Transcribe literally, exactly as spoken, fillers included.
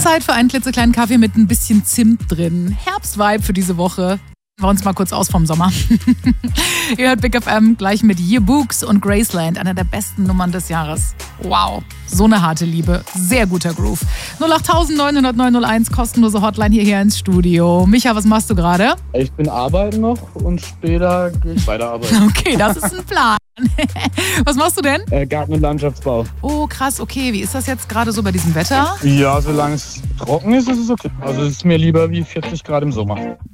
Zeit für einen klitzekleinen Kaffee mit ein bisschen Zimt drin. Herbstvibe für diese Woche. Wir uns mal kurz aus vom Sommer. Ihr hört Big F M gleich mit Yearbooks und Graceland, einer der besten Nummern des Jahres. Wow, so eine harte Liebe, sehr guter Groove. null acht neun null null neun null eins, kostenlose Hotline hierher ins Studio. Micha, was machst du gerade? Ich bin arbeiten noch und später gehe ich weiter arbeiten. Okay, das ist ein Plan. Was machst du denn? Äh, Garten- und Landschaftsbau. Oh, krass, okay. Wie ist das jetzt gerade so bei diesem Wetter? Ja, solange es trocken ist, ist es okay. Also es ist mir lieber wie vierzig Grad im Sommer.